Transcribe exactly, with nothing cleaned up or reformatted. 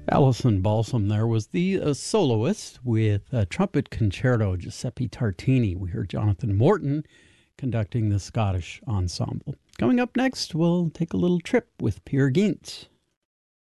Alison Balsam there was the uh, soloist with uh, trumpet concerto, Giuseppe Tartini. We heard Jonathan Morton conducting the Scottish ensemble. Coming up next, we'll take a little trip with Peer Gynt.